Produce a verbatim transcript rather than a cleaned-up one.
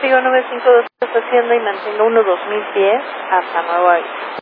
Sigo nueve cinco dos haciendo y mantengo uno dos mil pies hasta nuevo aviso.